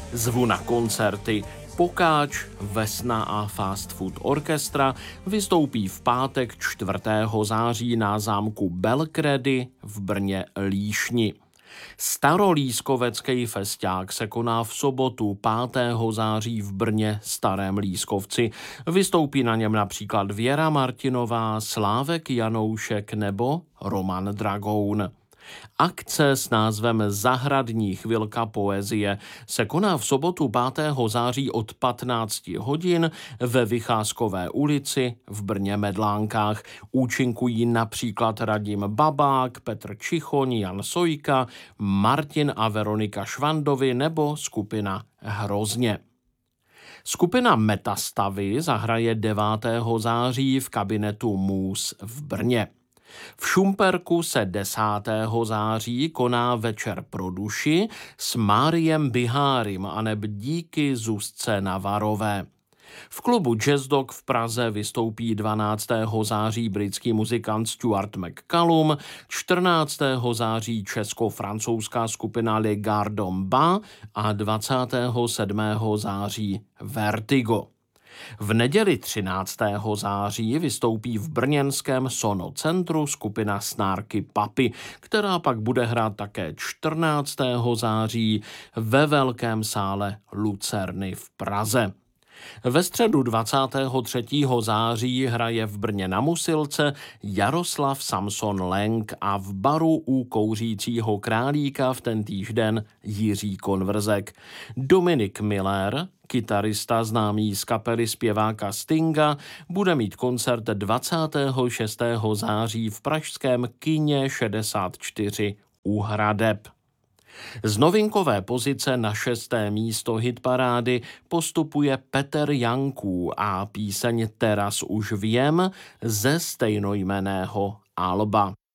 Zvu na koncerty. Pokáč, Vesna a Fast Food Orchestra vystoupí v pátek 4. září na zámku Belkredy v Brně Líšni. Starolískovecký festiák se koná v sobotu 5. září v Brně Starém Lískovci. Vystoupí na něm například Věra Martinová, Slávek Janoušek nebo Roman Dragoun. Akce s názvem Zahradní chvilka poezie se koná v sobotu 5. září od 15 hodin ve Vycházkové ulici v Brně Medlánkách. Účinkují například Radim Babák, Petr Čichoň, Jan Sojka, Martin a Veronika Švandovi nebo skupina Hrozně. Skupina Metastavy zahraje 9. září v kabinetu Můz v Brně. V Šumperku se 10. září koná Večer pro duši s Máriem Bihárim aneb díky Zuzce Navarové. V klubu Jazz Dog v Praze vystoupí 12. září britský muzikant Stuart McCallum, 14. září česko-francouzská skupina Le Gardon Bas a 27. září Vertigo. V neděli 13. září vystoupí v brněnském Sono centru skupina Snárky Papy, která pak bude hrát také 14. září ve Velkém sále Lucerny v Praze. Ve středu 23. září hraje v Brně na Musilce Jaroslav Samson Lenk a v baru u Kouřícího králíka v tentýž den Jiří Konvrzek. Dominik Miller, kytarista známý z kapely zpěváka Stinga, bude mít koncert 26. září v pražském kině 64 u Hradeb. Z novinkové pozice na 6. místo hitparády postupuje Petr Janků a píseň Teraz už viem ze stejnojmenného alba.